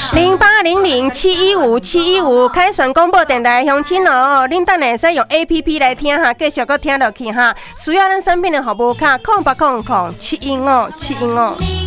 0800715715凯旋广播电台乡亲哦，恁等下使用 APP 来听哈，继续搁听落去哈。需要咱产品的服务卡，0800715715。